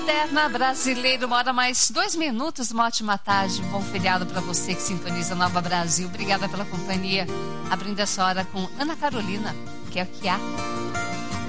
Eterna Brasileiro, uma hora mais 2 minutos, uma ótima tarde, um bom feriado para você que sintoniza Nova Brasil. Obrigada pela companhia. Abrindo essa hora com Ana Carolina, que é o que há.